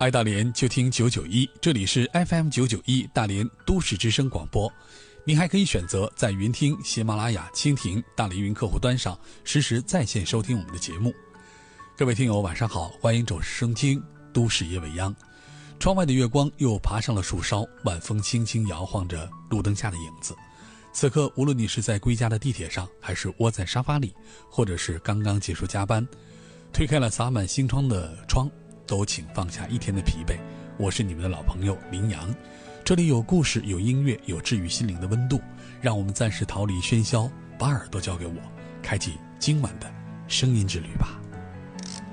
爱大连就听991，这里是 FM 991大连都市之声广播。您还可以选择在云听、喜马拉雅、蜻蜓、大连云客户端上实时在线收听我们的节目。各位听友晚上好，欢迎准时收听都市夜未央。窗外的月光又爬上了树梢，晚风轻轻摇晃着路灯下的影子。此刻无论你是在归家的地铁上，还是窝在沙发里，或者是刚刚结束加班，推开了洒满星窗的窗，都请放下一天的疲惫。我是你们的老朋友林阳，这里有故事，有音乐，有治愈心灵的温度。让我们暂时逃离喧嚣，把耳朵交给我，开启今晚的声音之旅吧。